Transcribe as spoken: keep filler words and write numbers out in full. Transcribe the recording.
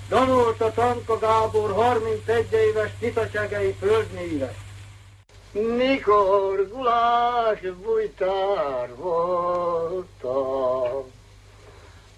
Danolta Tanka Gábor harmincegy éves titacsegei földműves. Mikor gulás bújtár